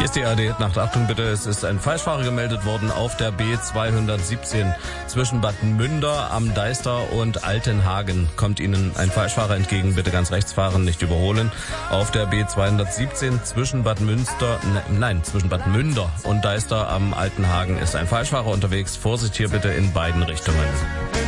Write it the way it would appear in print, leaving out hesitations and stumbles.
Hier ist die ARD-Nacht. Achtung bitte, es ist ein Falschfahrer gemeldet worden auf der B217 zwischen Bad Münder am Deister und Altenhagen. Kommt Ihnen ein Falschfahrer entgegen, bitte ganz rechts fahren, nicht überholen. Auf der B217 zwischen Bad Münder und Deister am Altenhagen ist ein Falschfahrer unterwegs. Vorsicht hier bitte in beiden Richtungen.